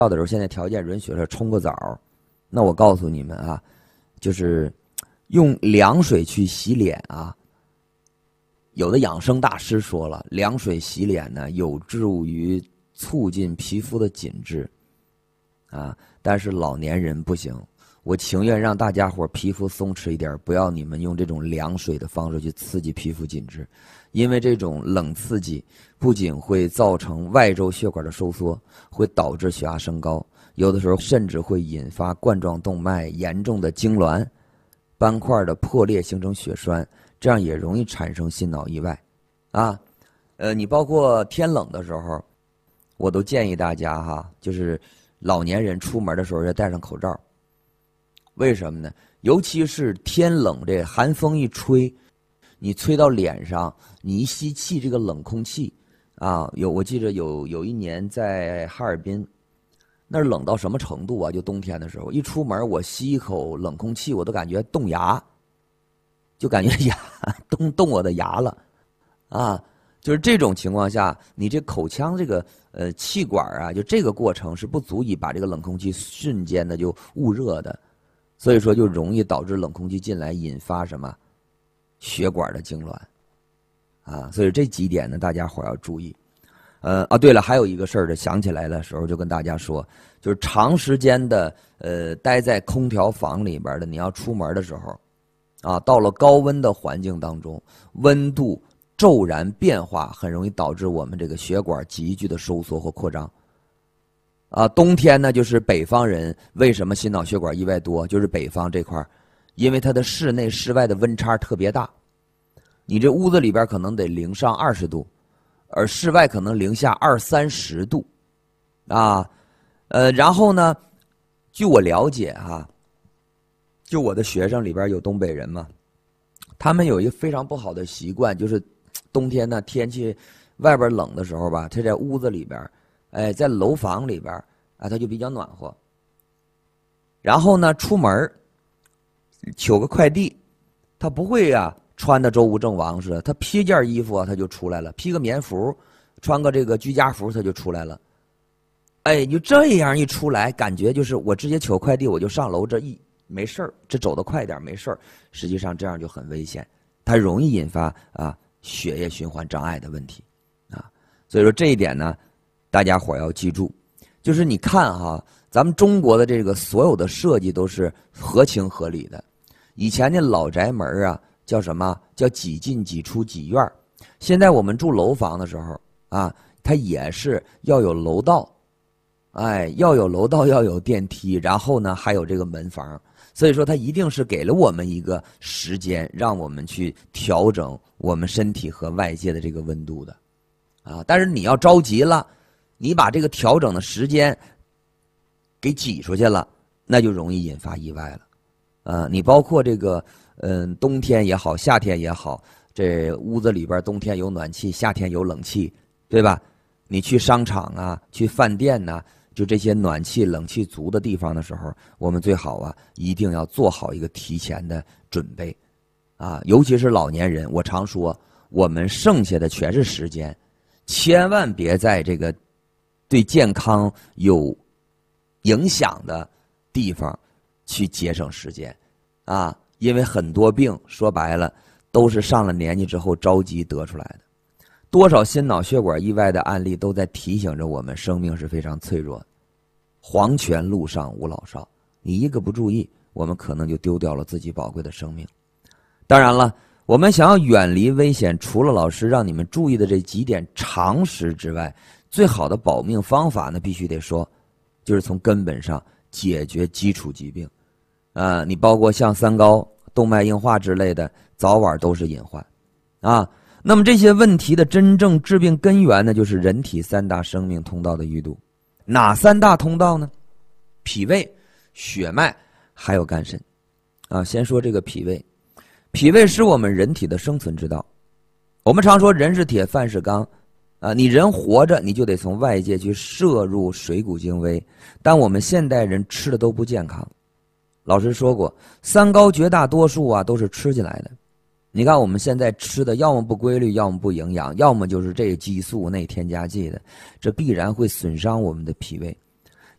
的时候，现在条件允许了，冲个澡。那我告诉你们啊，就是用凉水去洗脸啊。有的养生大师说了，凉水洗脸呢，有助于促进皮肤的紧致啊。但是老年人不行，我情愿让大家伙皮肤松弛一点，不要你们用这种凉水的方式去刺激皮肤紧致，因为这种冷刺激不仅会造成外周血管的收缩，会导致血压升高，有的时候甚至会引发冠状动脉严重的痉挛、斑块的破裂，形成血栓，这样也容易产生心脑意外啊。你包括天冷的时候，我都建议大家哈，就是老年人出门的时候要戴上口罩。为什么呢？尤其是天冷，这寒风一吹，你吹到脸上，你一吸气这个冷空气啊，我记得有一年在哈尔滨，那儿冷到什么程度啊？就冬天的时候，一出门我吸一口冷空气，我都感觉冻牙，就感觉牙冻我的牙了啊。就是这种情况下，你这口腔这个气管啊，就这个过程是不足以把这个冷空气瞬间的就捂热的，所以说就容易导致冷空气进来，引发什么血管的痉挛啊。所以这几点呢，大家伙要注意。对了，还有一个事儿，想起来的时候就跟大家说，就是长时间的待在空调房里边的，你要出门的时候啊，到了高温的环境当中，温度骤然变化，很容易导致我们这个血管急剧的收缩或扩张。啊，冬天呢，就是北方人为什么心脑血管意外多，就是北方这块，因为它的室内室外的温差特别大，你这屋子里边可能得零上20度，而室外可能零下20-30度，啊，然后呢，据我了解哈，就我的学生里边有东北人嘛，他们有一个非常不好的习惯，就是冬天呢天气外边冷的时候吧，他在屋子里边，在楼房里边啊，他就比较暖和。然后呢，出门取个快递，他不会啊穿的周吴郑王似的，他披件衣服啊他就出来了，披个棉服，穿个这个居家服他就出来了。就这样一出来，感觉就是我直接取快递我就上楼，这没事儿，这走得快点没事儿。实际上这样就很危险，它容易引发啊血液循环障碍的问题啊。所以说这一点呢，大家伙要记住，就是你看哈，咱们中国的这个所有的设计都是合情合理的。以前那老宅门啊，叫什么？叫几进几出几院。现在我们住楼房的时候啊，它也是要有楼道，要有楼道，要有电梯，然后呢还有这个门房。所以说它一定是给了我们一个时间，让我们去调整我们身体和外界的这个温度的啊。但是你要着急了，你把这个调整的时间给挤出去了，那就容易引发意外了。你包括这个冬天也好，夏天也好，这屋子里边冬天有暖气，夏天有冷气，对吧？你去商场啊，去饭店呐，就这些暖气冷气足的地方的时候，我们最好啊一定要做好一个提前的准备啊。尤其是老年人，我常说我们剩下的全是时间，千万别在这个对健康有影响的地方去节省时间啊。因为很多病说白了都是上了年纪之后着急得出来的。多少心脑血管意外的案例都在提醒着我们，生命是非常脆弱的。黄泉路上无老少，你一个不注意，我们可能就丢掉了自己宝贵的生命。当然了，我们想要远离危险，除了老师让你们注意的这几点常识之外，最好的保命方法呢，必须得说，就是从根本上解决基础疾病。你包括像三高、动脉硬化之类的，早晚都是隐患啊。那么这些问题的真正致病根源呢，就是人体3大生命通道的淤堵。哪3大通道呢？脾胃、血脉还有肝肾啊。先说这个脾胃，脾胃是我们人体的生存之道。我们常说人是铁，饭是钢啊，你人活着你就得从外界去摄入水谷精微，但我们现代人吃的都不健康。老师说过，三高绝大多数啊都是吃进来的。你看我们现在吃的要么不规律，要么不营养，要么就是这激素那添加剂的，这必然会损伤我们的脾胃。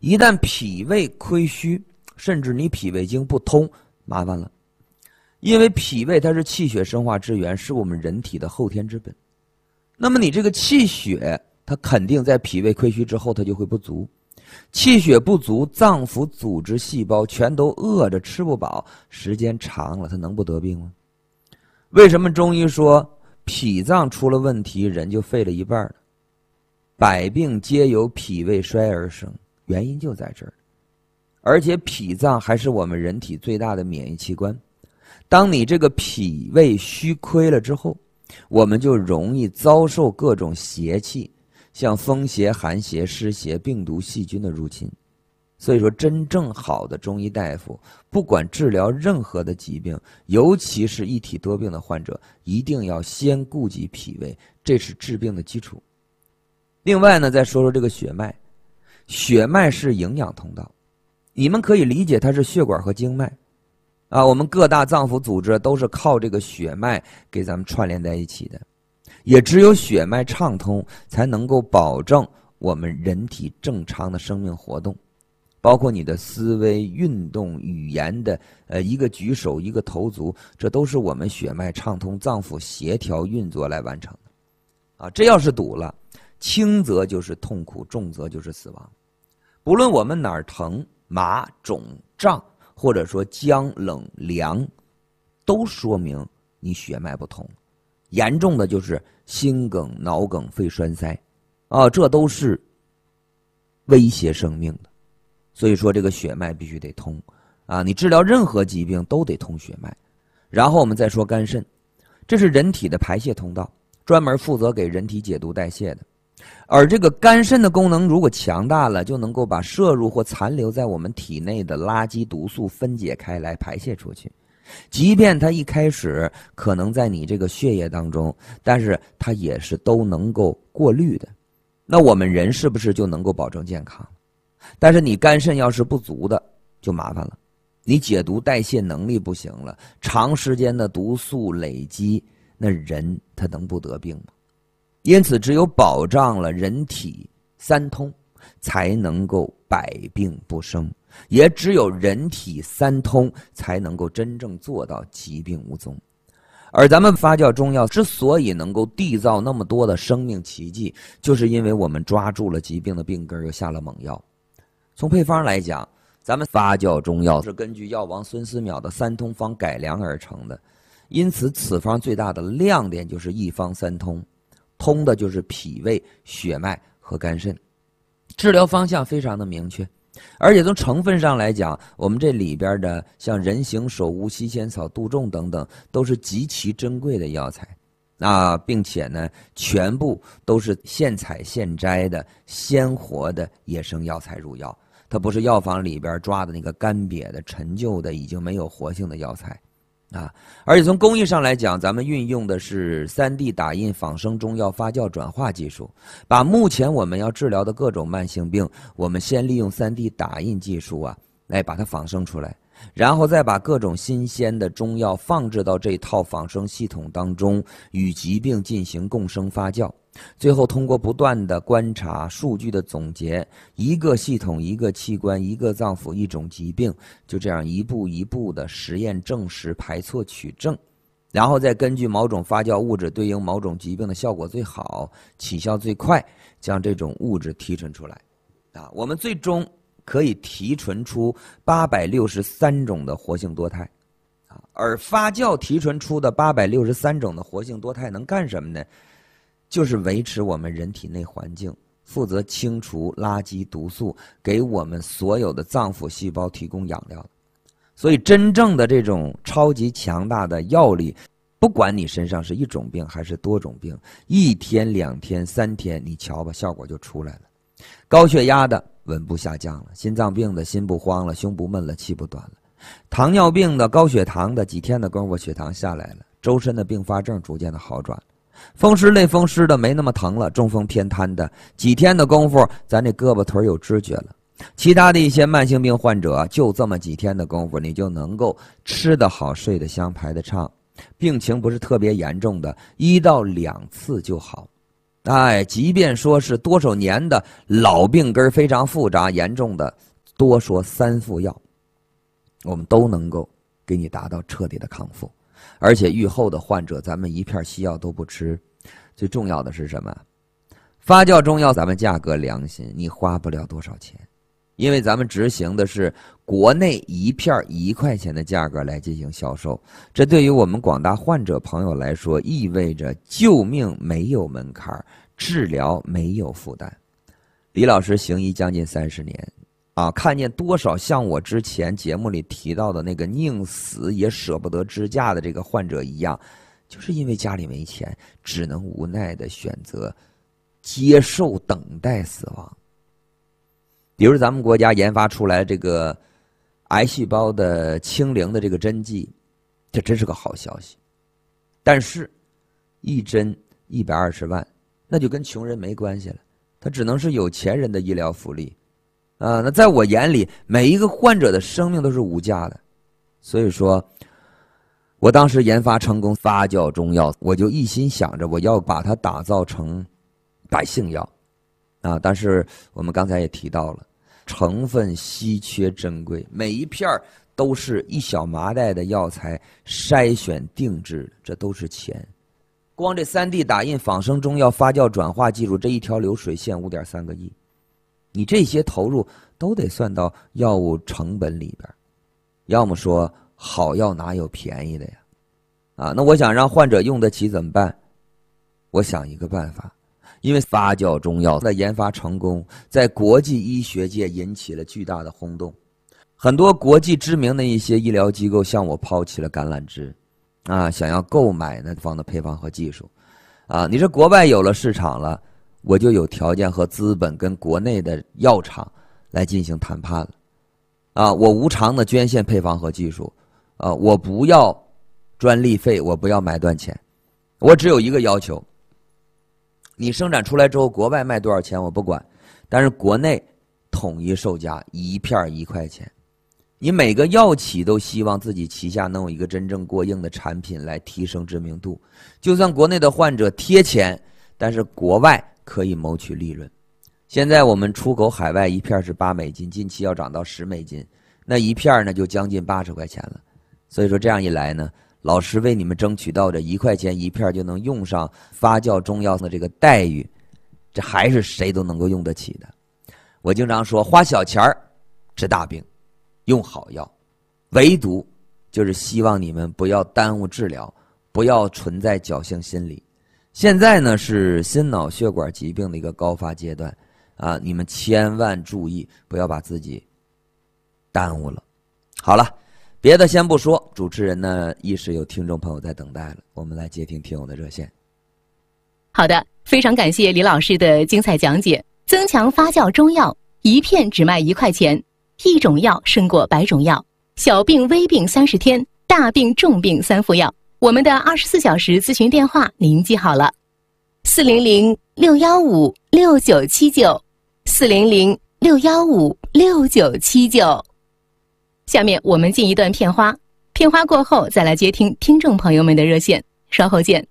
一旦脾胃亏虚，甚至你脾胃经不通，麻烦了。因为脾胃它是气血生化之源，是我们人体的后天之本。那么你这个气血，它肯定在脾胃亏虚之后，它就会不足。气血不足，脏腑组织细胞全都饿着吃不饱，时间长了，它能不得病吗？为什么中医说脾脏出了问题，人就废了一半了？百病皆由脾胃衰而生，原因就在这儿。而且脾脏还是我们人体最大的免疫器官。当你这个脾胃虚亏了之后，我们就容易遭受各种邪气，像风邪、寒邪、湿邪、病毒、细菌的入侵。所以说，真正好的中医大夫，不管治疗任何的疾病，尤其是一体多病的患者，一定要先顾及脾胃，这是治病的基础。另外呢，再说说这个血脉。血脉是营养通道，你们可以理解它是血管和经脉啊。我们各大脏腑组织都是靠这个血脉给咱们串联在一起的，也只有血脉畅通，才能够保证我们人体正常的生命活动，包括你的思维、运动、语言的一个举手、一个投足，这都是我们血脉畅通、脏腑协调运作来完成的啊。这要是堵了，轻则就是痛苦，重则就是死亡。不论我们哪儿疼、麻、肿、胀，或者说僵、冷、凉，都说明你血脉不通。严重的就是心梗、脑梗、肺栓塞啊，这都是威胁生命的。所以说这个血脉必须得通啊！你治疗任何疾病都得通血脉。然后我们再说肝肾，这是人体的排泄通道，专门负责给人体解毒代谢的。而这个肝肾的功能如果强大了，就能够把摄入或残留在我们体内的垃圾毒素分解开来排泄出去。即便它一开始可能在你这个血液当中，但是它也是都能够过滤的。那我们人是不是就能够保证健康？但是你肝肾要是不足的，就麻烦了。你解毒代谢能力不行了，长时间的毒素累积，那人他能不得病吗？因此只有保障了人体三通，才能够百病不生，也只有人体三通，才能够真正做到疾病无踪。而咱们发酵中药之所以能够缔造那么多的生命奇迹，就是因为我们抓住了疾病的病根，又下了猛药。从配方来讲，咱们发酵中药是根据药王孙思邈的三通方改良而成的，因此此方最大的亮点就是一方三通，通的就是脾胃、血脉和肝肾，治疗方向非常的明确。而且从成分上来讲，我们这里边的像人形首乌、西仙草、杜仲等等，都是极其珍贵的药材啊，并且呢，全部都是现采现摘的鲜活的野生药材入药，它不是药房里边抓的那个干瘪的陈旧的已经没有活性的药材啊。而且从工艺上来讲，咱们运用的是 3D 打印仿生中药发酵转化技术，把目前我们要治疗的各种慢性病，我们先利用 3D 打印技术啊，来把它仿生出来，然后再把各种新鲜的中药放置到这套仿生系统当中，与疾病进行共生发酵。最后通过不断的观察、数据的总结，一个系统、一个器官、一个脏腑、一种疾病，就这样一步一步的实验证实、排错取证，然后再根据某种发酵物质对应某种疾病的效果最好、起效最快，将这种物质提纯出来啊。我们最终可以提纯出863种的活性多肽啊，而发酵提纯出的863种的活性多肽能干什么呢？就是维持我们人体内环境，负责清除垃圾毒素，给我们所有的脏腑细胞提供养料。所以真正的这种超级强大的药力，不管你身上是一种病还是多种病，1天、2天、3天，你瞧吧，效果就出来了。高血压的稳步下降了，心脏病的心不慌了，胸不闷了，气不短了，糖尿病的、高血糖的，几天的功夫血糖下来了，周身的并发症逐渐的好转，风湿类风湿的没那么疼了，中风偏瘫的几天的功夫，咱这胳膊腿有知觉了。其他的一些慢性病患者，就这么几天的功夫，你就能够吃得好、睡得香、排得畅，病情不是特别严重的，1到2次就好。 即便说是多少年的老病根非常复杂严重的，多说3副药，我们都能够给你达到彻底的康复。而且愈后的患者，咱们一片西药都不吃。最重要的是什么？发酵中药咱们价格良心，你花不了多少钱，因为咱们执行的是国内一片1块钱的价格来进行销售。这对于我们广大患者朋友来说，意味着救命没有门槛，治疗没有负担。李老师行医将近30年看见多少像我之前节目里提到的那个宁死也舍不得支架的这个患者一样，就是因为家里没钱，只能无奈的选择接受等待死亡。比如咱们国家研发出来这个癌细胞的清零的这个针剂，这真是个好消息。但是一针120万，那就跟穷人没关系了，它只能是有钱人的医疗福利那在我眼里，每一个患者的生命都是无价的。所以说我当时研发成功发酵中药，我就一心想着我要把它打造成百姓药但是我们刚才也提到了，成分稀缺珍贵，每一片都是一小麻袋的药材筛选定制，这都是钱。光这3D 打印仿生中药发酵转化技术，这一条流水线5.3个亿，你这些投入都得算到药物成本里边。要么说好药哪有便宜的呀那我想让患者用得起怎么办？我想一个办法，因为发酵中药的研发成功，在国际医学界引起了巨大的轰动，很多国际知名的一些医疗机构向我抛起了橄榄枝想要购买那方的配方和技术你这国外有了市场了，我就有条件和资本跟国内的药厂来进行谈判了我无偿的捐献配方和技术我不要专利费，我不要买断钱，我只有一个要求，你生产出来之后国外卖多少钱我不管，但是国内统一售价一片1块钱。你每个药企都希望自己旗下能有一个真正过硬的产品来提升知名度，就算国内的患者贴钱，但是国外可以谋取利润。现在我们出口海外一片是$8，近期要涨到$10，那一片呢就将近80块钱了。所以说这样一来呢，老师为你们争取到这1块钱一片就能用上发酵中药的这个待遇，这还是谁都能够用得起的。我经常说，花小钱治大病，用好药，唯独就是希望你们不要耽误治疗，不要存在侥幸心理。现在呢是心脑血管疾病的一个高发阶段你们千万注意，不要把自己耽误了。好了，别的先不说，主持人呢一时有听众朋友在等待了，我们来接听听友的热线。 好的，非常感谢李老师的精彩讲解。增强发酵中药，一片只卖1块钱，一种药胜过100种药，小病微病30天，大病重病3副药。我们的24小时咨询电话您记好了，400-615-6979，400-615-6979。下面我们进一段片花，片花过后再来接听听众朋友们的热线，稍后见。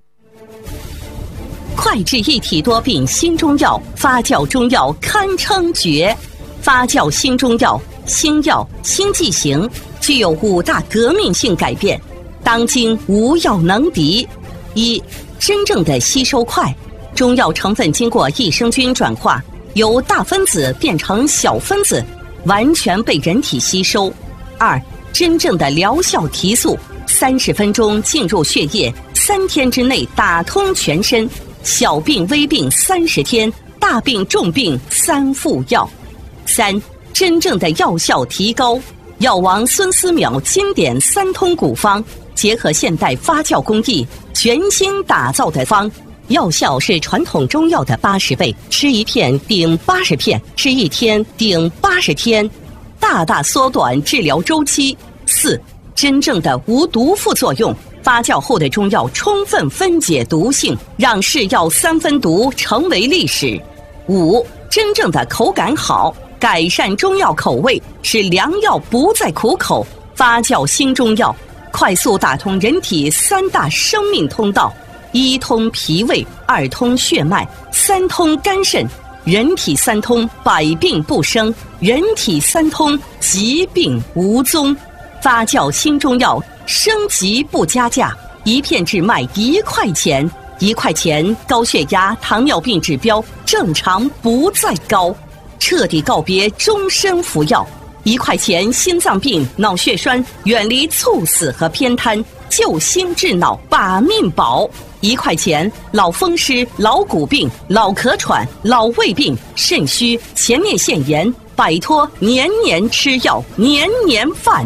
快治一体多病新中药，发酵中药堪称绝。发酵新中药，新药新剂型，具有5大革命性改变，当今无药能敌。一、真正的吸收快，中药成分经过益生菌转化，由大分子变成小分子，完全被人体吸收。2、真正的疗效提速，30分钟进入血液，3天之内打通全身，小病微病30天，大病重病3副药。3、真正的药效提高，药王孙思邈经典3通古方，结合现代发酵工艺，全新打造的方，药效是传统中药的80倍，吃1片顶80片，吃1天顶80天，大大缩短治疗周期。4、真正的无毒副作用，发酵后的中药充分分解毒性，让是药3分毒成为历史。5、真正的口感好，改善中药口味，使良药不再苦口。发酵新中药，快速打通人体3大生命通道， 一通脾胃，二通血脉，三通肝肾。人体三通，百病不生；人体三通，疾病无踪。发酵新中药，升级不加价，一片只卖1块钱。1块钱，高血压、糖尿病指标正常不再高，彻底告别终身服药。1块钱，心脏病、脑血栓远离猝死和偏瘫，救心治脑，把命保。1块钱，老风湿、老骨病、老咳喘、老胃病、肾虚、前列腺炎，摆脱年年吃药、年年犯。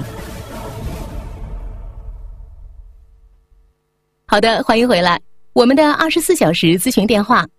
好的，欢迎回来。我们的24小时咨询电话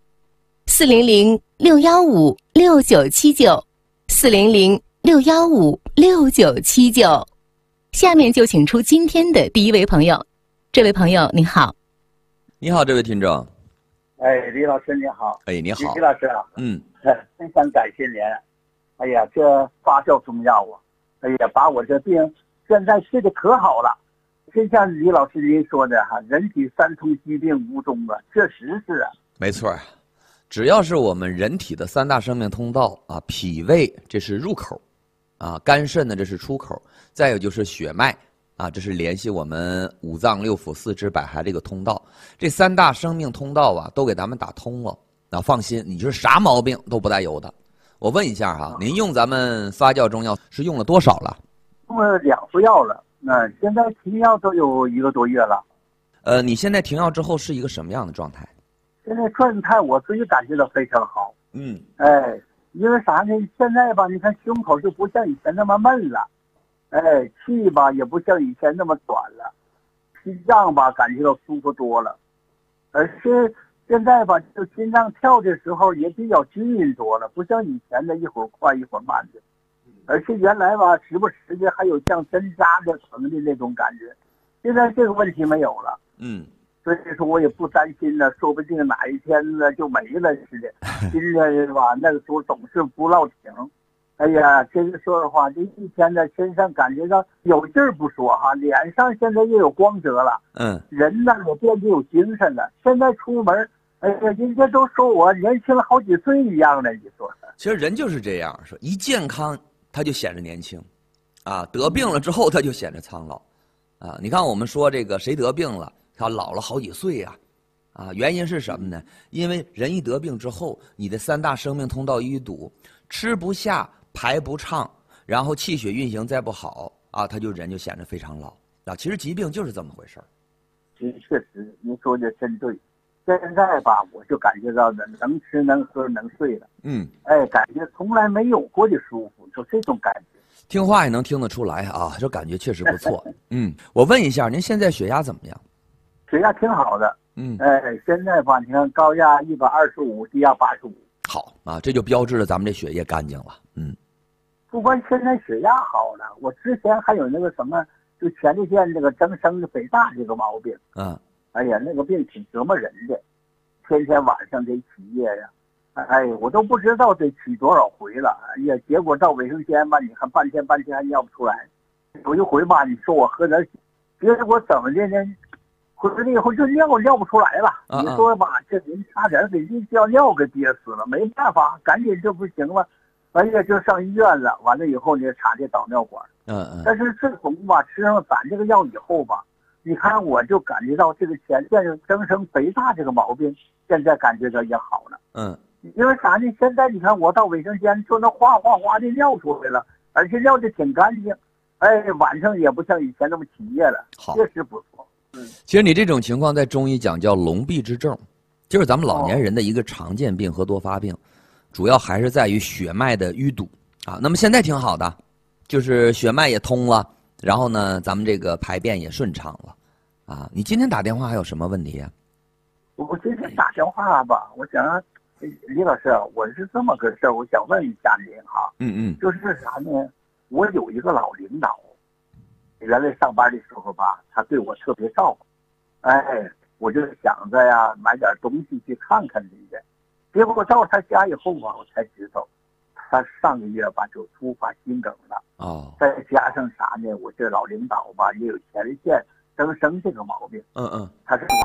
：400-615-6979，400-615-6979。下面就请出今天的第一位朋友。这位朋友您好。 你好，这位听众。 哎，李老师你好。 哎，你好。 李老师啊，非常感谢您。哎呀，这发酵中药啊，哎呀，把我这病现在治的可好了。就像李老师您说的哈，人体三通，疾病无踪啊，确实是啊。 没错，只要是我们人体的3大生命通道啊，脾胃这是入口，啊，肝肾呢这是出口，再有就是血脉。啊，这是联系我们五脏六腑四肢百骸这个通道，这3大生命通道啊，都给咱们打通了。那放心，你就是啥毛病都不带有的。我问一下哈，您用咱们发酵中药是用了多少了？ 用了2副药了，现在停药都有1个多月了。 你现在停药之后是一个什么样的状态？ 现在状态我自己感觉到非常好。哎，因为啥呢？现在吧，你看胸口就不像以前那么闷了。哎，气吧也不像以前那么短了，心脏吧感觉到舒服多了，而且现在吧就心脏跳的时候也比较均匀多了，不像以前的一会儿快一会儿慢的，而且原来吧时不时的还有像针扎的疼的那种感觉，现在这个问题没有了。所以说我也不担心了，说不定哪一天呢就没了似的。今天吧那个时候总是不落停。哎呀，这个说实话，这一天呢，身上感觉到有劲儿不说哈，脸上现在又有光泽了，人呢也变得有精神了。现在出门，哎呀，人家都说我年轻了好几岁一样的，你说。 其实人就是这样，说一健康他就显着年轻，啊，得病了之后他就显着苍老，啊，你看我们说这个谁得病了，他老了好几岁呀，啊，原因是什么呢？因为人一得病之后，你的3大生命通道一堵，吃不下。排不畅，然后气血运行再不好啊，人就显得非常老啊。其实疾病就是这么回事儿。 其实确实，您说的真对。现在吧，我就感觉到能吃能喝能睡了。哎，感觉从来没有过的舒服，就这种感觉。 听话也能听得出来啊，这感觉确实不错。我问一下，您现在血压怎么样？ 血压挺好的。哎，现在吧，你看高压125，低压85。 好啊，这就标志着咱们这血液干净了。 不光现在血压好了，我之前还有那个什么，就前列腺这个增生的肥大这个毛病。哎呀，那个病挺折磨人的，天天晚上得起夜呀。哎，我都不知道得起多少回了。哎呀，结果到卫生间吧，你看半天还尿不出来。有一回吧，你说我喝点，结果怎么的呢？回来以后就尿不出来了。你说吧，这人差点给这叫尿给憋死了，没办法，赶紧就不行了。哎呀，就上医院了。完了以后呢，插这导尿管。但是自从吧吃上咱这个药以后吧，你看我就感觉到这个前列腺增生肥大这个毛病，现在感觉到也好了。因为啥呢？现在你看我到卫生间就能哗的尿出来了，而且尿的挺干净。哎，晚上也不像以前那么起夜了，确实不错。 其实你这种情况在中医讲叫龙臂之症，就是咱们老年人的一个常见病和多发病。主要还是在于血脉的淤堵啊。那么现在挺好的，就是血脉也通了，然后呢，咱们这个排便也顺畅了啊。你今天打电话还有什么问题啊？ 我今天打电话吧，我想李老师，我是这么个事儿，我想问一下您哈。就是啥呢？我有一个老领导，原来上班的时候吧，他对我特别照顾。哎，我就想着呀，买点东西去看看人家。结果到他家以后吧，我才知道，他上个月吧就突发心梗了。再加上啥呢？我这老领导吧也有前列腺增生这个毛病。他是晚上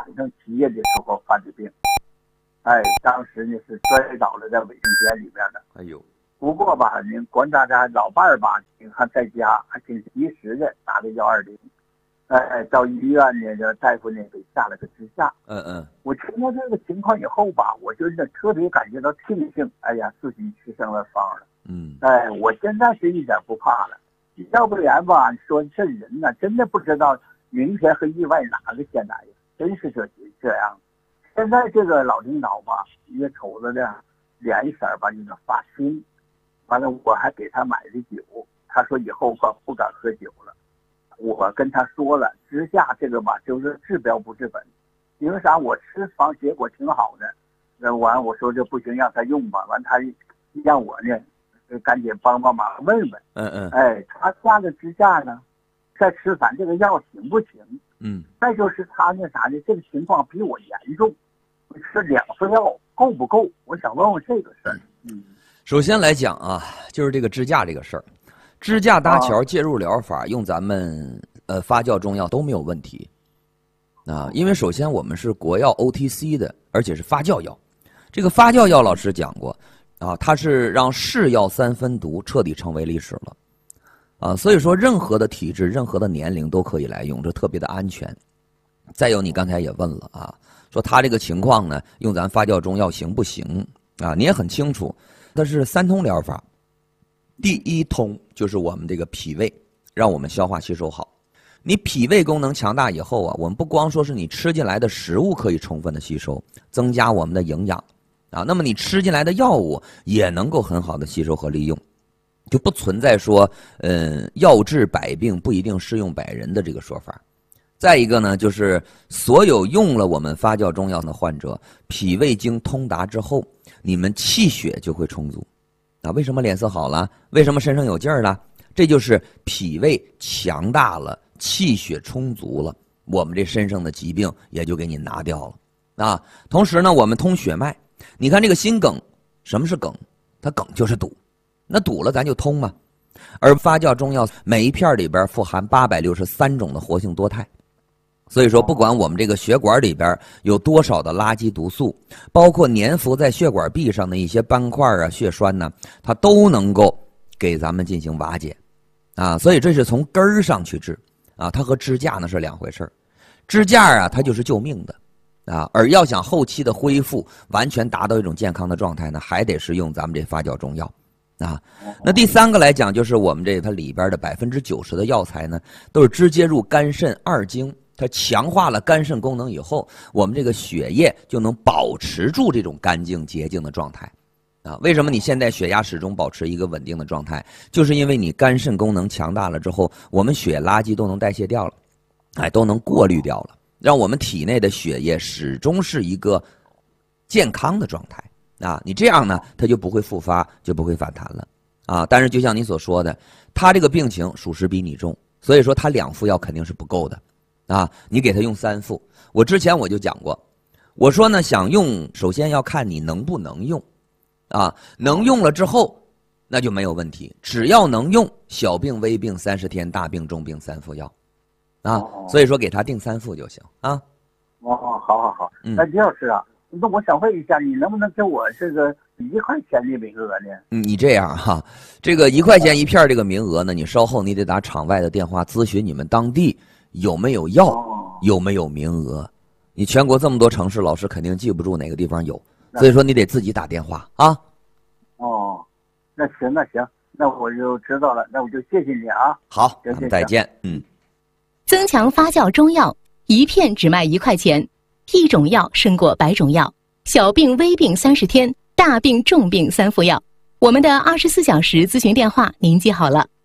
毕业的时候犯的病。当时呢是摔倒了在卫生间里边的。 哎呦， 不过吧，您观察咱老伴儿吧，你看在家还挺及时的打个120。到医院呢，这大夫呢给下了个支架。我听到这个情况以后吧，我就是特别感觉到庆幸，哎呀，自己去生了方了。我现在是一点不怕了。要不然吧，说这人呢，真的不知道明天和意外哪个先来呀，真是这样。现在这个老领导吧，也瞅着的脸色吧有点发青。完了，我还给他买的酒，他说以后不敢喝酒了。我跟他说了，支架这个吧，就是治标不治本。因为啥？我吃方结果挺好的，完我说这不行，让他用吧。完他让我呢，赶紧帮忙问问。他下个支架呢，再吃咱这个药行不行？再就是他那啥的，这个情况比我严重，吃2副药够不够？我想问问这个事儿。 首先来讲啊，就是这个支架这个事儿。支架搭桥介入疗法用咱们发酵中药都没有问题啊，因为首先我们是国药 OTC 的，而且是发酵药。这个发酵药老师讲过啊，它是让是药3分毒彻底成为历史了啊，所以说任何的体质、任何的年龄都可以来用，这特别的安全。再有，你刚才也问了啊，说他这个情况呢，用咱发酵中药行不行啊？你也很清楚，它是3通疗法。第一通就是我们这个脾胃，让我们消化吸收好。你脾胃功能强大以后啊，我们不光说是你吃进来的食物可以充分的吸收，增加我们的营养啊，那么你吃进来的药物也能够很好的吸收和利用，就不存在说药治百病不一定适用百人的这个说法。再一个呢，就是所有用了我们发酵中药的患者，脾胃经通达之后，你们气血就会充足。为什么脸色好了？为什么身上有劲儿了？这就是脾胃强大了，气血充足了，我们这身上的疾病也就给你拿掉了啊。同时呢，我们通血脉，你看这个心梗，什么是梗？它梗就是堵，那堵了咱就通嘛。而发酵中药每一片里边富含863种的活性多肽，所以说不管我们这个血管里边有多少的垃圾毒素，包括粘附在血管壁上的一些斑块啊、血栓呢，它都能够给咱们进行瓦解啊。所以这是从根儿上去治啊，它和支架呢是两回事。支架啊，它就是救命的啊，而要想后期的恢复，完全达到一种健康的状态呢，还得是用咱们这发酵中药啊。那第3个来讲，就是我们这它里边的90%的药材呢，都是直接入肝肾2经。它强化了肝肾功能以后，我们这个血液就能保持住这种干净洁净的状态啊。为什么你现在血压始终保持一个稳定的状态？就是因为你肝肾功能强大了之后，我们血垃圾都能代谢掉了，都能过滤掉了，让我们体内的血液始终是一个健康的状态啊。你这样呢，它就不会复发，就不会反弹了啊。但是就像你所说的，他这个病情属实比你重，所以说他2副药肯定是不够的啊。你给他用3副，我之前我就讲过，我说呢，想用首先要看你能不能用啊，能用了之后那就没有问题，只要能用，小病微病30天，大病重病3副药啊。所以说给他定3副就行啊。 好。那李老师啊，那我想问一下，你能不能给我这个1块钱的名额呢？ 你这样哈，这个1块钱一片这个名额呢，你稍后你得打场外的电话咨询你们当地有没有药，有没有名额。你全国这么多城市，老师肯定记不住哪个地方有，所以说你得自己打电话啊。 那行，那我就知道了，那我就谢谢你啊。 好，再见。 增强发酵中药，一片只卖1块钱，一种药胜过100种药。小病微病30天，大病重病3副药。我们的24小时咨询电话您记好了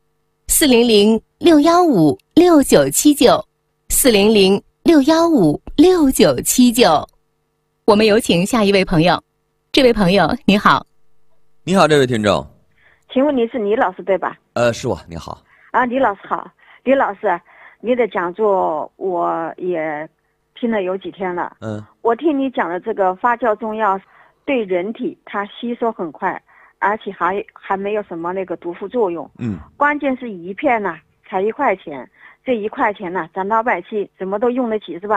，400-615-6979，400-615-6979。我们有请下一位朋友。这位朋友你好。 你好，这位听众。 请问你是李老师对吧？ 是我。你好。 李老师好。李老师，你的讲座我也听了有几天了。我听你讲的这个发酵中药对人体它吸收很快，而且还没有什么那个毒副作用。关键是一片呢才1块钱，这1块钱呢咱老百姓什么都用得起是吧？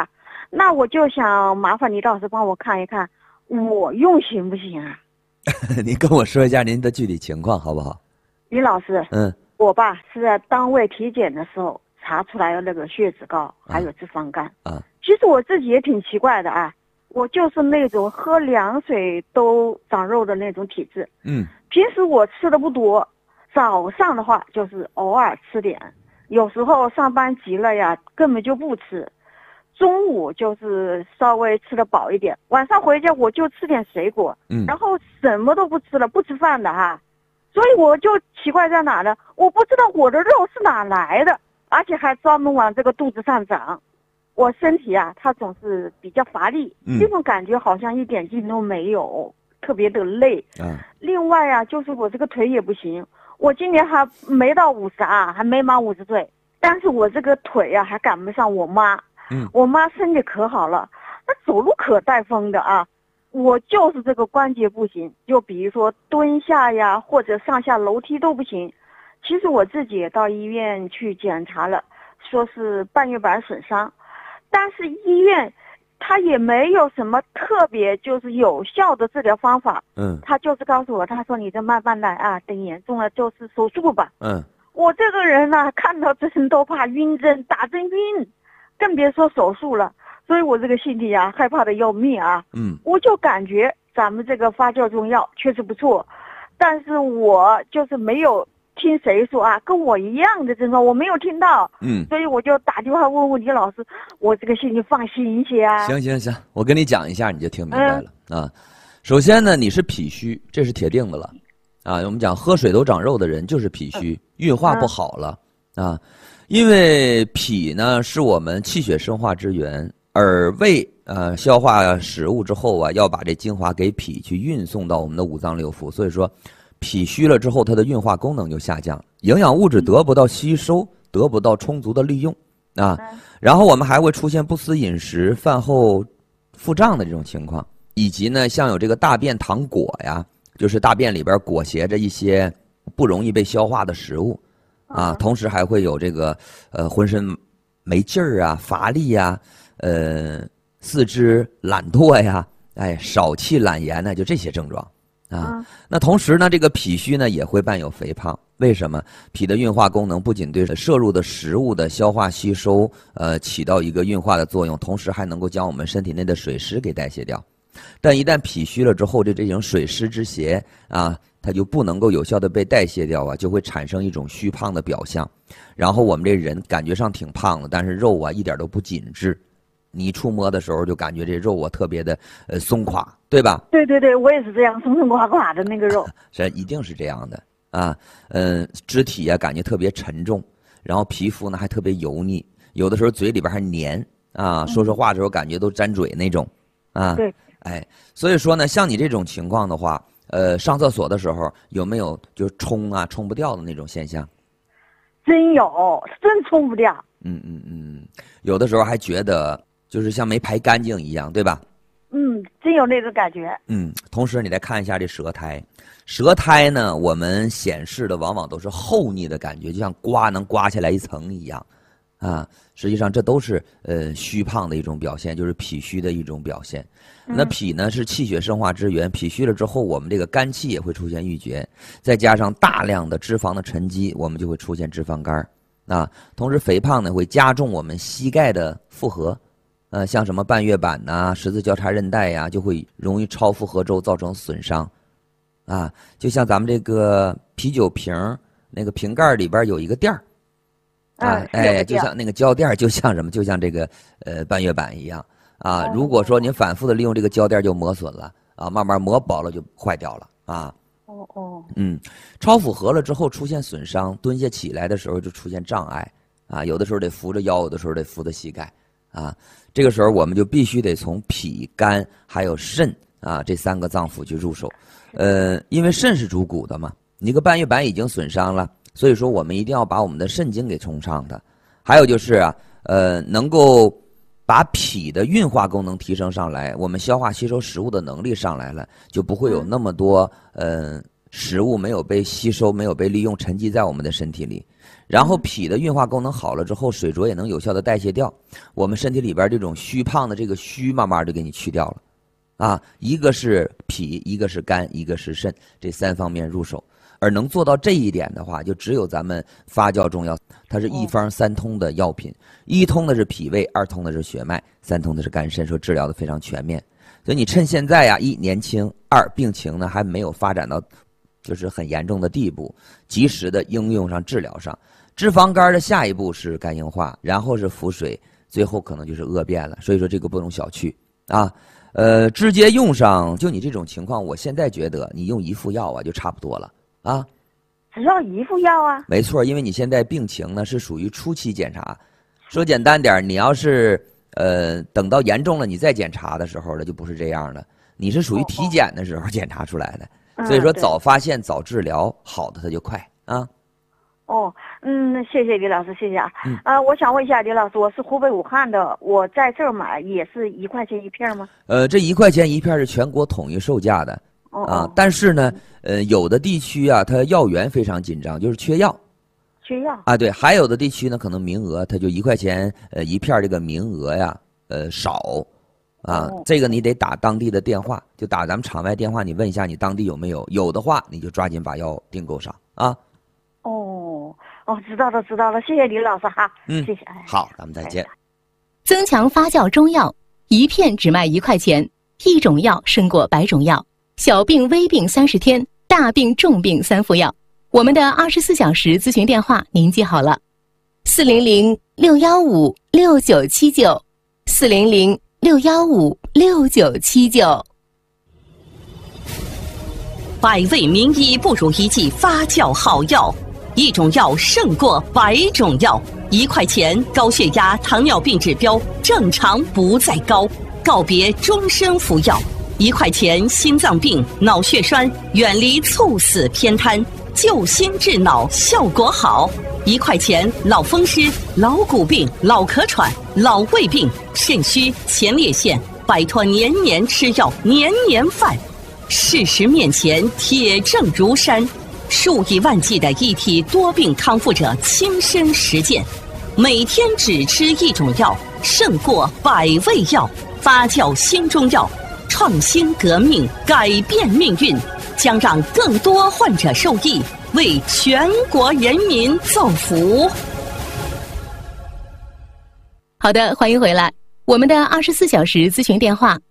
那我就想麻烦李老师帮我看一看，我用行不行啊？ 您跟我说一下您的具体情况好不好？ 李老师，我吧是在单位体检的时候查出来了那个血脂高，还有脂肪肝。其实我自己也挺奇怪的啊，我就是那种喝凉水都长肉的那种体质。平时我吃的不多，早上的话就是偶尔吃点，有时候上班急了呀，根本就不吃。中午就是稍微吃得饱一点，晚上回家我就吃点水果，然后什么都不吃了，不吃饭的哈。所以我就奇怪在哪呢？我不知道我的肉是哪来的，而且还专门往这个肚子上长。我身体啊，它总是比较乏力，这种感觉好像一点劲都没有，特别的累。另外啊，就是我这个腿也不行，我今年还没到52，还没满50岁，但是我这个腿啊还赶不上我妈。我妈身体可好了，那走路可带风的啊。我就是这个关节不行，就比如说蹲下呀，或者上下楼梯都不行。其实我自己也到医院去检查了，说是半月板损伤，但是医院他也没有什么特别就是有效的治疗方法。他就是告诉我，他说你这慢慢来啊，等严重了就是手术吧。我这个人呢，看到针都怕晕针，打针晕，更别说手术了。所以我这个心里啊，害怕的要命啊。我就感觉咱们这个发酵中药确实不错，但是我就是没有听谁说啊，跟我一样的症状我没有听到。所以我就打电话问问李老师，我这个心里放心一些啊。 行，我跟你讲一下你就听明白了啊。首先呢，你是脾虚，这是铁定的了啊。我们讲喝水都长肉的人就是脾虚，运化不好了啊。因为脾呢是我们气血生化之源，而胃消化食物之后啊，要把这精华给脾去运送到我们的五脏六腑，所以说脾虚了之后，它的运化功能就下降，营养物质得不到吸收，得不到充足的利用啊。然后我们还会出现不思饮食、饭后腹胀的这种情况，以及呢像有这个大便溏果呀，就是大便里边裹挟着一些不容易被消化的食物啊，同时还会有这个浑身没劲儿啊、乏力呀、四肢懒惰呀、少气懒言呢，就这些症状啊。那同时呢，这个脾虚呢也会伴有肥胖。为什么？脾的运化功能不仅对摄入的食物的消化吸收起到一个运化的作用，同时还能够将我们身体内的水湿给代谢掉。但一旦脾虚了之后，这种水湿之邪啊，它就不能够有效的被代谢掉啊，就会产生一种虚胖的表象。然后我们这人感觉上挺胖的，但是肉啊一点都不紧致，你触摸的时候就感觉这肉啊特别的松垮，对吧？ 对，我也是这样，松松垮垮的那个肉。 是，一定是这样的啊。肢体啊感觉特别沉重，然后皮肤呢还特别油腻，有的时候嘴里边还黏啊，说话的时候感觉都沾嘴那种啊。 对。 所以说呢，像你这种情况的话，上厕所的时候有没有就冲不掉的那种现象？ 真有，真冲不掉。 有的时候还觉得就是像没排干净一样，对吧？ 真有那种感觉。 同时你再看一下这舌苔，舌苔呢，我们显示的往往都是厚腻的感觉，就像能刮下来一层一样。实际上这都是虚胖的一种表现，就是脾虚的一种表现。那脾呢是气血生化之源，脾虚了之后，我们这个肝气也会出现郁结，再加上大量的脂肪的沉积，我们就会出现脂肪肝啊。同时肥胖呢会加重我们膝盖的负荷，像什么半月板十字交叉韧带呀，就会容易超负荷之后造成损伤啊。就像咱们这个啤酒瓶那个瓶盖里边有一个垫儿。就像那个胶垫，就像什么，就像这个半月板一样啊。如果说您反复的利用这个胶垫，就磨损了啊，慢慢磨薄了就坏掉了啊。超负荷了之后出现损伤，蹲下起来的时候就出现障碍啊，有的时候得扶着腰，有的时候得扶着膝盖啊。这个时候我们就必须得从脾、肝还有肾啊这3个脏腑去入手，因为肾是主骨的嘛，你个半月板已经损伤了。所以说我们一定要把我们的肾经给冲畅的，还有就是能够把脾的运化功能提升上来，我们消化吸收食物的能力上来了，就不会有那么多食物没有被吸收，没有被利用，沉积在我们的身体里。然后脾的运化功能好了之后，水浊也能有效的代谢掉，我们身体里边这种虚胖的这个虚慢慢就给你去掉了。啊，一个是脾，一个是肝，一个是肾，这3方面入手。而能做到这一点的话，就只有咱们发酵中药，它是一方3通的药品，一通的是脾胃，2通的是血脉，3通的是肝肾，说治疗的非常全面。所以你趁现在呀，一年轻，2病情呢还没有发展到就是很严重的地步，及时的应用上治疗上。脂肪肝的下一步是肝硬化，然后是腹水，最后可能就是恶变了。所以说这个不容小觑啊。直接用上，就你这种情况，我现在觉得你用一副药啊就差不多了啊。 只要一副药啊？ 没错，因为你现在病情呢是属于初期检查。说简单点，你要是等到严重了你再检查的时候呢，就不是这样的。你是属于体检的时候检查出来的，所以说早发现早治疗，好的它就快啊。 谢谢李老师，谢谢啊。我想问一下李老师，我是湖北武汉的，我在这儿买也是1块钱一片吗？ 这1块钱一片是全国统一售价的啊。但是呢，有的地区啊，它药源非常紧张，就是缺药。 缺药啊？对，还有的地区呢，可能名额它就1块钱一片这个名额呀，少啊。这个你得打当地的电话，就打咱们场外电话，你问一下你当地有没有，有的话你就抓紧把药订购上啊。 知道了，谢谢李老师哈。谢谢。 好，咱们再见。 增强发酵中药，一片只卖1块钱，一种药胜过100种药。小病微病30天，大病重病3副药。我们的24小时咨询电话您记好了：400-615-6979，400-615-6979。 百味名医不如一剂发酵好药，一种药胜过100种药。1块钱高血压、糖尿病指标正常不再高，告别终身服药。1块钱心脏病、脑血栓远离猝死偏瘫，救心治脑效果好。1块钱老风湿、老骨病、老咳喘、老胃病、肾虚、前列腺，摆脱年年吃药、年年犯。事实面前铁证如山，数以万计的一体多病康复者亲身实践，每天只吃一种药胜过100味药。发酵新中药，创新革命，改变命运，将让更多患者受益，为全国人民造福。 好的，欢迎回来。我们的24小时咨询电话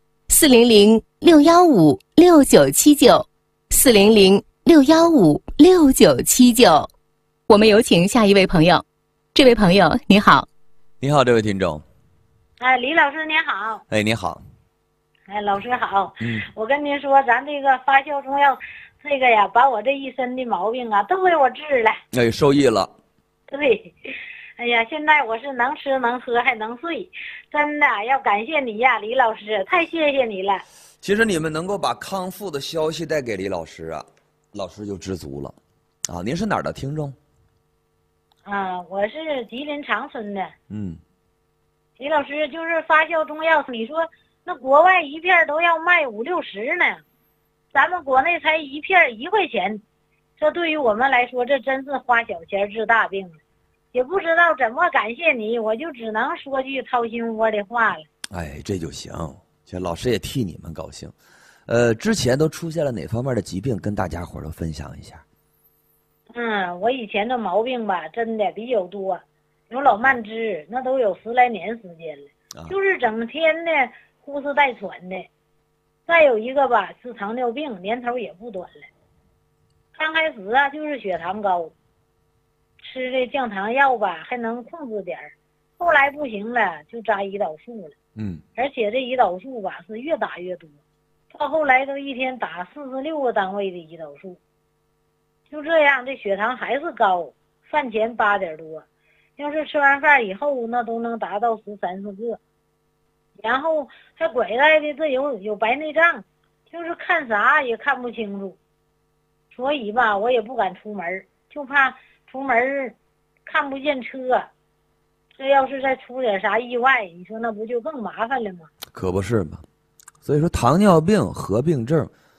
：400-615-6979，400-615-6979。我们有请下一位朋友。这位朋友你好。 你好，这位听众。 李老师您好。 你好。 老师好。我跟您说，咱这个发酵中药，这个呀，把我这一身的毛病啊，都给我治了。 受益了。 对。哎呀，现在我是能吃能喝还能睡，真的要感谢你呀，李老师，太谢谢你了。 其实你们能够把康复的消息带给李老师啊，老师就知足了。啊，您是哪儿的听众？ 我是吉林长春的。李老师，就是发酵中药，你说那国外一片都要卖50-60呢，咱们国内才一片1块钱，这对于我们来说，这真是花小钱治大病了。也不知道怎么感谢你，我就只能说句掏心窝的话了。 这就行，这老师也替你们高兴。之前都出现了哪方面的疾病，跟大家伙都分享一下。 我以前的毛病吧，真的比较多，有老慢支，那都有10来年时间了，就是整天的呼哧带喘的。再有一个吧，是糖尿病，年头也不短了。刚开始啊，就是血糖高。吃这降糖药吧，还能控制点儿，后来不行了，就扎胰岛素了。而且这胰岛素吧是越打越多，到后来都一天打46个单位的胰岛素。就这样，这血糖还是高，饭前8点多，要是吃完饭以后，那都能达到13、14个。然后还拐带的这有白内障，就是看啥也看不清楚，所以吧，我也不敢出门，就怕出门看不见车，这要是再出点啥意外，你说那不就更麻烦了吗？ 可不是嘛。所以说糖尿病合并症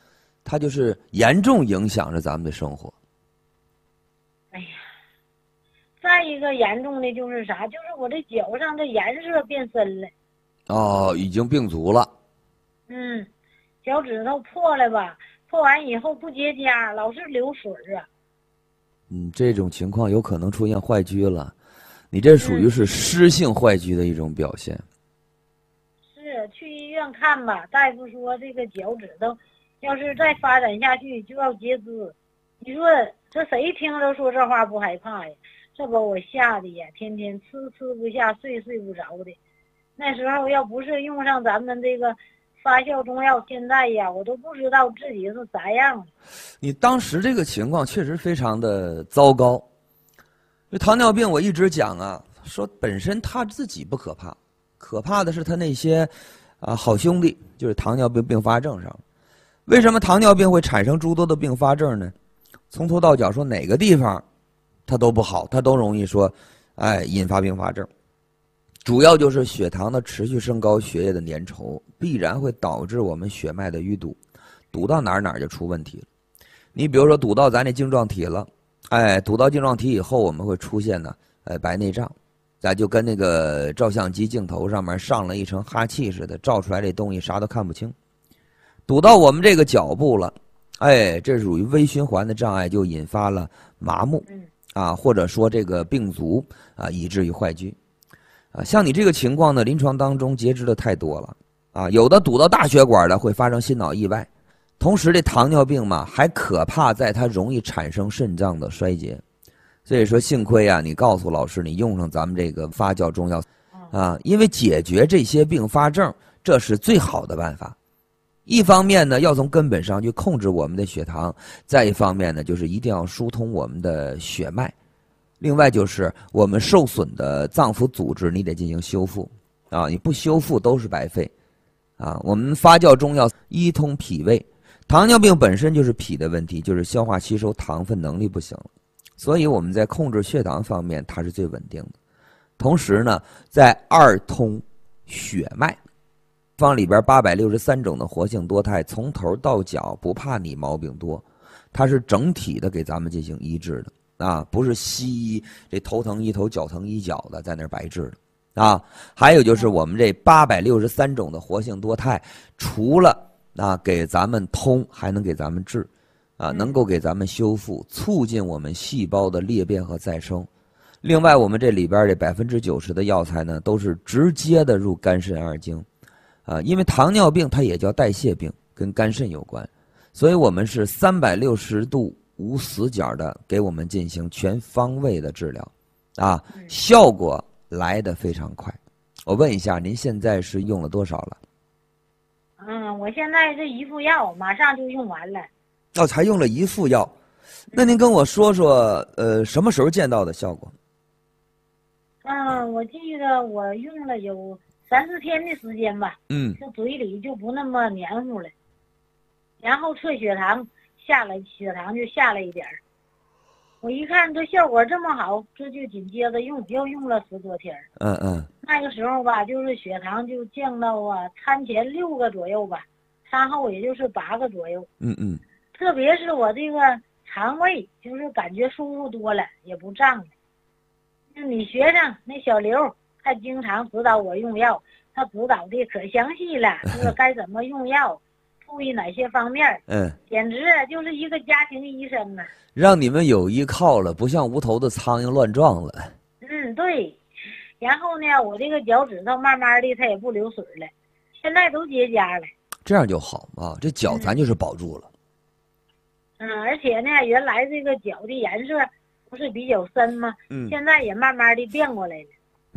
它就是严重影响着咱们的生活。 哎呀，再一个严重的就是啥？就是我这脚上的颜色变深了。 哦，已经病足了。 脚趾头破了吧？破完以后不结痂，老是流水啊。 这种情况有可能出现坏疽了，你这属于是湿性坏疽的一种表现。 是去医院看吧，大夫说这个脚趾头要是再发展下去就要截肢。你说这谁听着说这话不害怕呀？这把我吓得呀，天天吃不下，睡不着的。那时候要不是用上咱们这个发酵中药，现在呀我都不知道自己是啥样的。 你当时这个情况确实非常的糟糕。这糖尿病我一直讲啊，说本身他自己不可怕，可怕的是他那些好兄弟，就是糖尿病并发症上。为什么糖尿病会产生诸多的并发症呢？从头到脚说哪个地方它都不好，它都容易说引发并发症。主要就是血糖的持续升高，血液的粘稠必然会导致我们血脉的淤堵，堵到哪儿就出问题了。你比如说堵到咱这晶状体了，堵到晶状体以后，我们会出现呢白内障，咱就跟那个照相机镜头上面上了一层哈气似的，照出来这东西啥都看不清。堵到我们这个脚部了，这属于微循环的障碍，就引发了麻木或者说这个病足以至于坏疽。像你这个情况呢，临床当中截肢的太多了有的堵到大血管的会发生心脑意外。同时这糖尿病嘛还可怕在它容易产生肾脏的衰竭。所以说幸亏你告诉老师你用上咱们这个发酵中药因为解决这些并发症这是最好的办法。一方面呢要从根本上去控制我们的血糖，再一方面呢就是一定要疏通我们的血脉，另外就是我们受损的脏腑组织你得进行修复你不修复都是白费我们发酵中药一通脾胃，糖尿病本身就是脾的问题，就是消化吸收糖分能力不行了，所以我们在控制血糖方面它是最稳定的。同时呢在二通血脉方里边863种的活性多肽，从头到脚不怕你毛病多，它是整体的给咱们进行医治的不是西医这头疼一头脚疼一脚的在那儿白治的还有就是我们这863种的活性多肽，除了给咱们通，还能给咱们治能够给咱们修复，促进我们细胞的裂变和再生。另外我们这里边这90%的药材呢都是直接的入肝肾二经因为糖尿病它也叫代谢病，跟肝肾有关，所以我们是360度无死角的给我们进行全方位的治疗效果来得非常快。我问一下您现在是用了多少了？ 我现在这一副药马上就用完了。 才用了一副药，那您跟我说说什么时候见到的效果？ 我记得我用了有3-4天的时间吧这嘴里就不那么黏糊了，然后测血糖下来，血糖就下来一点儿。我一看这效果这么好，这就紧接着又用了10多天。那个时候吧，就是血糖就降到餐前6个左右吧，餐后也就是8个左右。特别是我这个肠胃就是感觉舒服多了，也不胀了。你学生那小刘他经常指导我用药，他指导的可详细了，说该怎么用药，注意哪些方面简直就是一个家庭医生让你们有依靠了，不像无头的苍蝇乱撞了。 对。然后呢我这个脚趾头慢慢的它也不流水了，现在都结痂了。 这样就好这脚咱就是保住了。 而且呢原来这个脚的颜色不是比较深吗现在也慢慢的变过来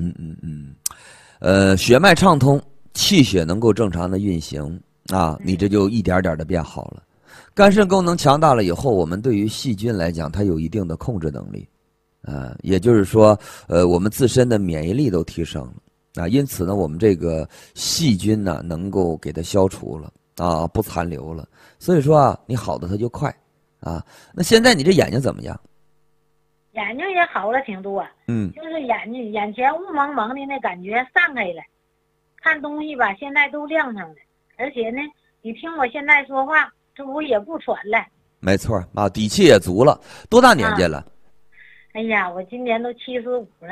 了。血脉畅通，气血能够正常的运行你这就一点点的变好了。肝肾功能强大了以后，我们对于细菌来讲它有一定的控制能力也就是说我们自身的免疫力都提升了因此呢我们这个细菌呢能够给它消除了不残留了，所以说你好的它就快那现在你这眼睛怎么样？ 眼睛也好了挺多就是眼前雾蒙蒙的那感觉散开了，看东西吧现在都亮堂了，而且呢你听我现在说话这不也不喘了。 没错啊，底气也足了。多大年纪了？ 哎呀，我今年都75了。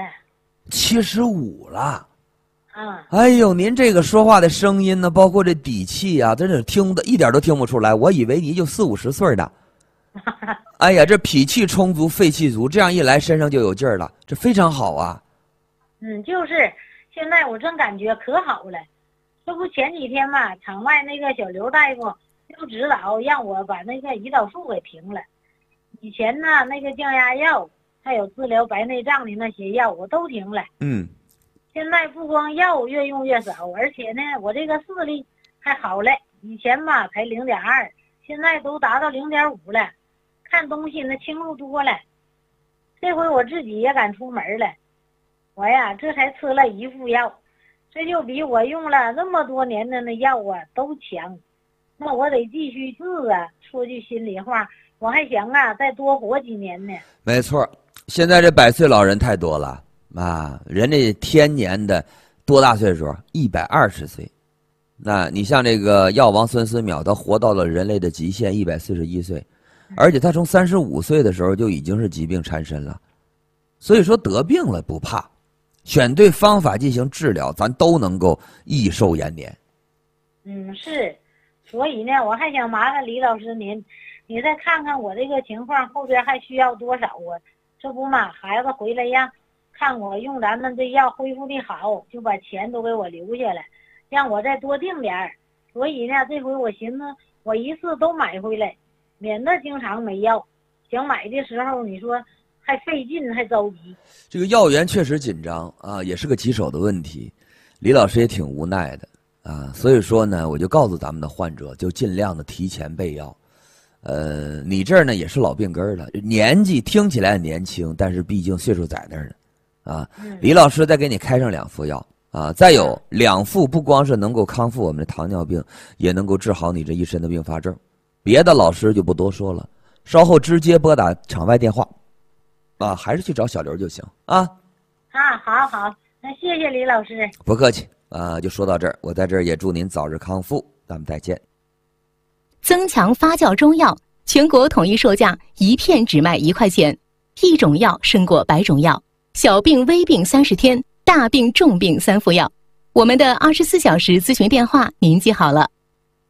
75了。 哎呦，您这个说话的声音呢，包括这底气啊，真是听的一点都听不出来。我以为你就40、50岁的。哎呀，这脾气充足，肺气足，这样一来身上就有劲儿了，这非常好啊。 就是现在我真感觉可好了。这不前几天嘛，场外那个小刘大夫又指导让我把那个胰岛素给停了。以前呢，那个降压药还有治疗白内障的那些药我都停了。现在不光药越用越少，而且呢，我这个视力还好了。以前嘛才0.2，现在都达到0.5了，看东西那清楚多了。这回我自己也敢出门了，我呀这才吃了1副药，这就比我用了那么多年的那药啊都强。那我得继续治啊。说句心里话，我还想啊再多活几年呢。 没错，现在这100岁老人太多了啊，人家天年的多大岁数？120岁。那你像这个药王孙思邈，他活到了人类的极限141岁，而且他从35岁的时候就已经是疾病缠身了。所以说得病了不怕，选对方法进行治疗，咱都能够益寿延年。 是，所以呢，我还想麻烦李老师您再看看我这个情况后边还需要多少啊？这不嘛，孩子回来呀，看我用咱们这药恢复的好，就把钱都给我留下来，让我再多订点儿。所以呢，这回我寻思我一次都买回来，免得经常没药。想买的时候你说还费劲还着急。 这个药源确实紧张啊，也是个棘手的问题。李老师也挺无奈的啊，所以说呢，我就告诉咱们的患者，就尽量的提前备药。你这儿呢也是老病根了，年纪听起来年轻，但是毕竟岁数在那儿呢，啊，李老师再给你开上2副药啊，再有2副不光是能够康复我们的糖尿病，也能够治好你这一身的并发症。别的老师就不多说了，稍后直接拨打场外电话，啊，还是去找小刘就行啊。 好，那谢谢李老师。 不客气啊，就说到这儿，我在这儿也祝您早日康复，咱们再见。 增强发酵中药全国统一售价1片只卖1块钱，一种药胜过100种药，小病微病30天，大病重病3副药。我们的24小时咨询电话您记好了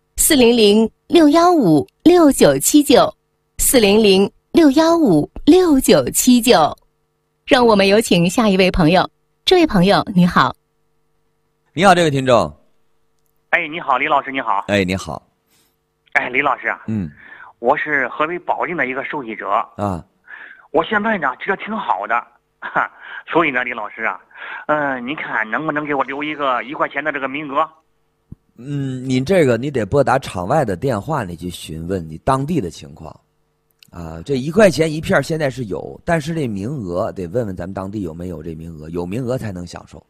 ，400-615-6979，400-615-6979。让我们有请下一位朋友。这位朋友你好。 你好，这位听众。 你好，李老师你好。 你好。 李老师啊，我是河北保定的一个受益者啊， 我现在呢觉得挺好的，所以呢，李老师啊，您看能不能给我留一个1块钱的这个名额？ 您这个你得拨打场外的电话，你去询问你当地的情况，啊，这1块钱1片现在是有，但是这名额得问问咱们当地有没有这名额，有名额才能享受。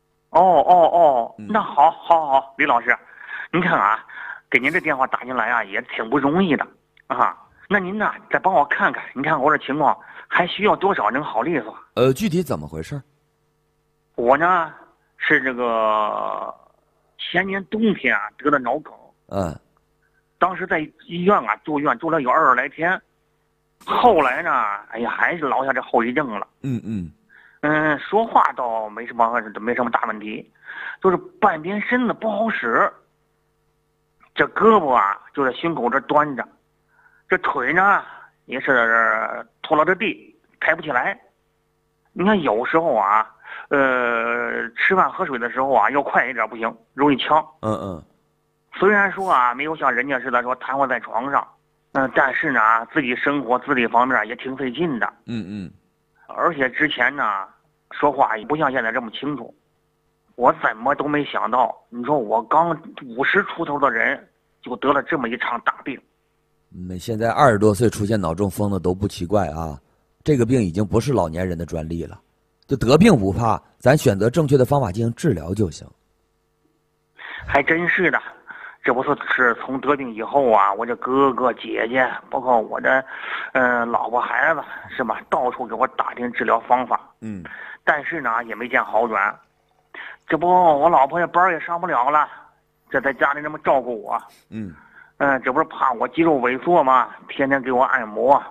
那好，李老师，您看啊。给您这电话打进来啊，也挺不容易的啊。那您呢，再帮我看看，你看我这情况还需要多少能好利索？ 具体怎么回事？ 我呢是这个前年冬天啊得的脑梗，当时在医院啊住院住了有20来天，后来呢，还是落下这后遗症了。说话倒没什么大问题，就是半边身子不好使。这胳膊啊就在胸口这端着，这腿呢也是拖拉着地，抬不起来。你看有时候啊，吃饭喝水的时候啊要快一点不行，容易呛。虽然说啊没有像人家似的说瘫痪在床上，但是呢自己生活自理方面也挺费劲的。而且之前呢说话也不像现在这么清楚。我怎么都没想到，你说我刚50出头的人就得了这么一场大病。 现在20多岁出现脑中风的都不奇怪啊，这个病已经不是老年人的专利了。就得病不怕，咱选择正确的方法进行治疗就行。 还真是的，这不是从得病以后啊，我这哥哥姐姐，包括我的老婆孩子是吧，到处给我打听治疗方法。但是呢也没见好转。这不我老婆也班也上不了了，这在家里这么照顾我。 这不是怕我肌肉萎缩吗？天天给我按摩。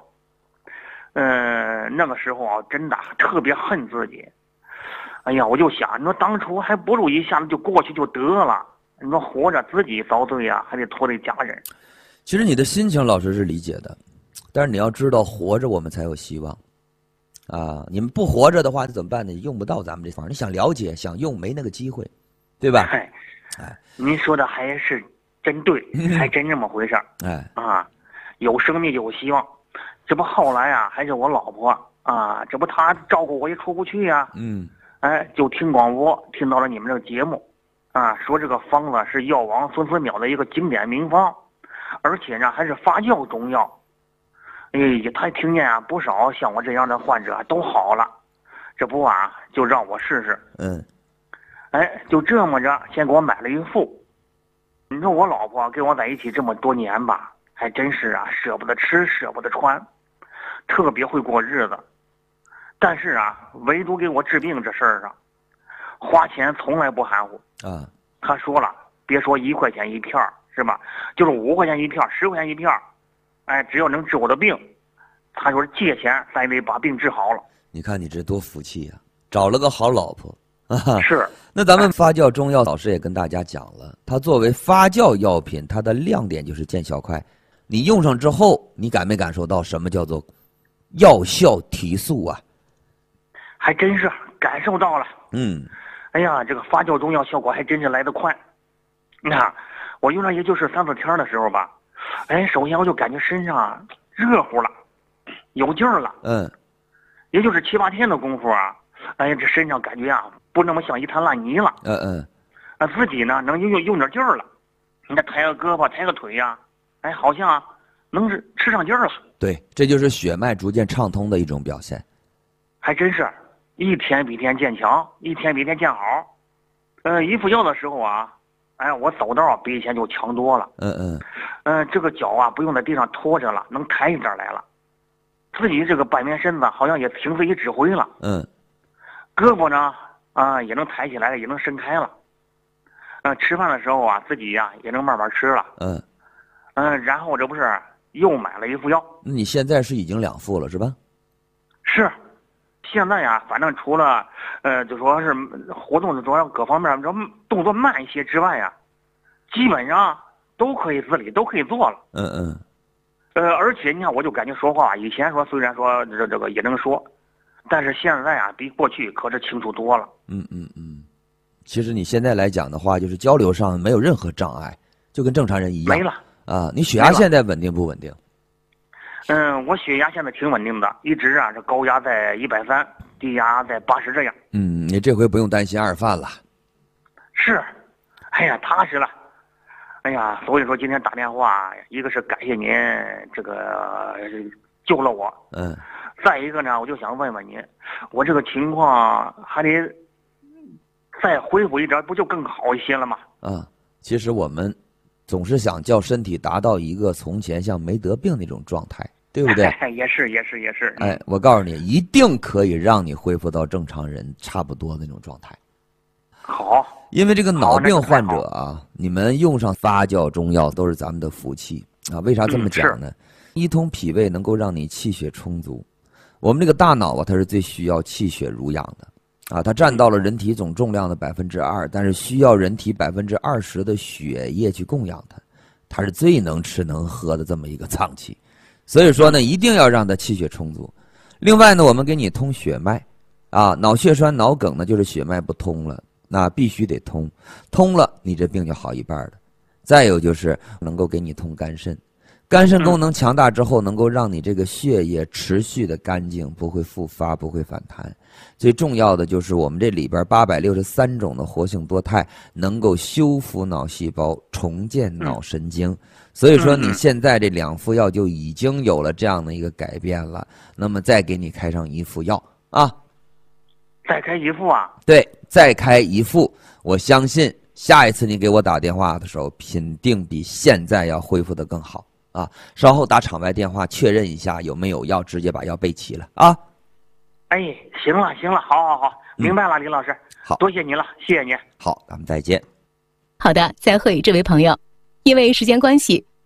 那个时候啊，真的特别恨自己。哎呀，我就想，你说当初还不如一下子就过去就得了。你说活着自己遭罪呀，还得拖累家人。 其实你的心情老师是理解的，但是你要知道，活着我们才有希望。啊，你们不活着的话，怎么办呢？用不到咱们这方，你想了解、想用，没那个机会，对吧？ 您说的还是真对，还真这么回事儿。有生命就有希望。这不后来啊，还是我老婆啊，这不她照顾我也出不去呀。就听广播听到了你们这个节目，说这个方子是药王孙思邈的一个经典名方，而且呢还是发酵中药。他听见啊，不少像我这样的患者都好了，这不啊，就让我试试。就这么着，先给我买了一副。你说我老婆跟我在一起这么多年吧，还真是啊，舍不得吃，舍不得穿，特别会过日子。但是啊，唯独给我治病这事儿上，花钱从来不含糊。他说了，别说1块钱一片是吧？就是5块钱一片，10块钱一片。只要能治我的病，他说借钱咱得把病治好了。 你看你这多福气呀，找了个好老婆是。 那咱们发酵中药老师也跟大家讲了，它作为发酵药品，它的亮点就是见效快。你用上之后，你感没感受到什么叫做药效提速啊？ 还真是感受到了。哎呀，这个发酵中药效果还真是来得快。你看，我用上也就是3、4天的时候吧。首先我就感觉身上热乎了，有劲儿了。也就是7、8天的功夫啊，这身上感觉啊不那么像一滩烂泥了。自己呢能用点劲儿了。你看抬个胳膊抬个腿呀，好像能是吃上劲儿了。 对，这就是血脉逐渐畅通的一种表现。 还真是，一天比一天渐强，一天比一天渐好。一服药的时候啊，我走道比以前就强多了。这个脚啊不用在地上拖着了，能抬一点来了。自己这个半边身子好像也听自己指挥了。胳膊呢也能抬起来了，也能伸开了。吃饭的时候啊，自己呀也能慢慢吃了。然后这不是又买了一副药。 那你现在是已经2副了是吧？ 是。现在呀，反正除了就说是活动的主要各方面动作慢一些之外呀，基本上都可以自理，都可以做了。而且你看，我就感觉说话以前说虽然说这个也能说，但是现在啊比过去可是清楚多了。 其实你现在来讲的话，就是交流上没有任何障碍，就跟正常人一样。 没了啊！你血压现在稳定不稳定？ 我血压现在挺稳定的，一直啊这高压在130，低压在80这样。 你这回不用担心2饭了。 是，哎呀踏实了。哎呀，所以说今天打电话，一个是感谢您这个救了我，再一个呢，我就想问问您，我这个情况还得再恢复一点，不就更好一些了吗？ 其实我们总是想叫身体达到一个从前像没得病那种状态，对不对？ 也是。 我告诉你，一定可以让你恢复到正常人差不多的那种状态。 好。 因为这个脑病患者啊，你们用上发酵中药都是咱们的福气啊。为啥这么讲呢？一通脾胃能够让你气血充足。我们这个大脑啊，它是最需要气血濡养的啊，它占到了人体总重量的2%，但是需要人体20%的血液去供养它，它是最能吃能喝的这么一个脏器。所以说呢，一定要让它气血充足。另外呢，我们给你通血脉啊，脑血栓、脑梗呢，就是血脉不通了。那必须得通了，你这病就好一半的。再有就是能够给你通肝肾，肝肾功能强大之后，能够让你这个血液持续的干净，不会复发，不会反弹。最重要的就是我们这里边863种的活性多肽，能够修复脑细胞，重建脑神经。所以说你现在这2副药就已经有了这样的一个改变了。那么再给你开上1副药啊。 再开1副啊？ 对，再开1副，我相信下一次你给我打电话的时候，肯定比现在要恢复的更好啊！稍后打场外电话确认一下有没有药，直接把药备齐了啊！ 行了，好，明白了，李老师， 好， 多谢您了，谢谢您。 好，咱们再见。 好的，再会，这位朋友，因为时间关系，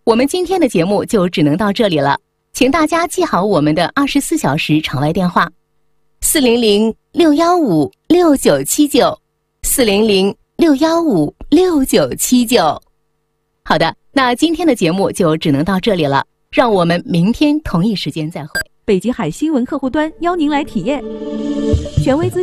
我们今天的节目就只能到这里了，请大家记好我们的24小时场外电话：400-615-6979，400-615-6979。好的，那今天的节目就只能到这里了，让我们明天同一时间再会。 北极海新闻客户端邀您来体验权威咨询